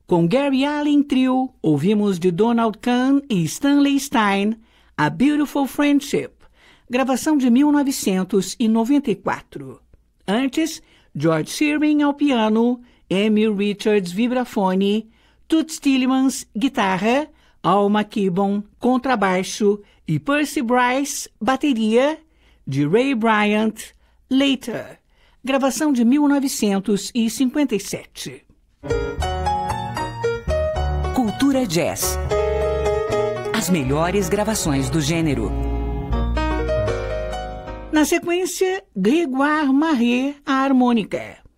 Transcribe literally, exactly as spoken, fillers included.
Com Gary Allen Trio, ouvimos de Donald Kahn e Stanley Stein, A Beautiful Friendship, gravação de mil novecentos e noventa e quatro. Antes, George Shearing ao piano, Emil Richards vibrafone, Toots Tillemans guitarra, Al McKibbon contrabaixo e Percy Bryce bateria, de Ray Bryant, Later, gravação de mil novecentos e cinquenta e sete. Cultura Jazz. As melhores gravações do gênero. Na sequência, Grégoire Marais, a harmônica.